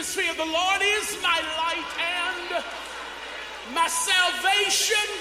fear. The Lord is my light and my salvation.